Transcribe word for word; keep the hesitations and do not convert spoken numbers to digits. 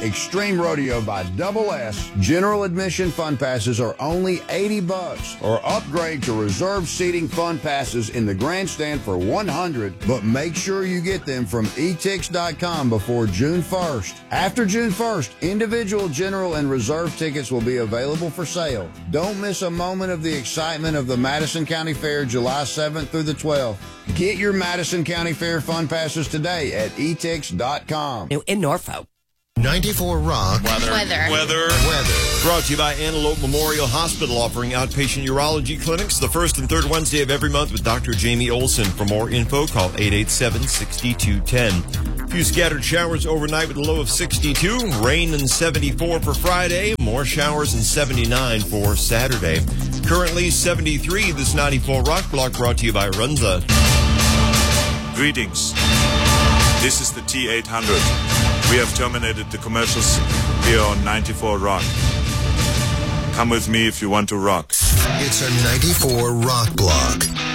Extreme Rodeo by Double S, general admission fun passes are only eighty bucks, or upgrade to reserved seating fun passes in the grandstand for one hundred, but make sure you get them from e tix dot com before June first. After June first, individual, general, and reserve tickets will be available for sale. Don't miss a moment of the excitement of the Madison County Fair July seventh through the twelfth. Get your Madison County Fair fun passes today at e tix dot com. In Norfolk. ninety-four Rock. Weather. Weather. Weather. Weather. Brought to you by Antelope Memorial Hospital, offering outpatient urology clinics the first and third Wednesday of every month with Doctor Jamie Olson. For more info, call eight eight seven, six two one zero. A few scattered showers overnight with a low of sixty-two. Rain and seventy-four for Friday. More showers and seventy-nine for Saturday. Currently seventy-three. This ninety-four Rock Block brought to you by Runza. Greetings. This is the T eight hundred. We have terminated the commercials here on ninety-four Rock. Come with me if you want to rock. It's a ninety-four Rock Block.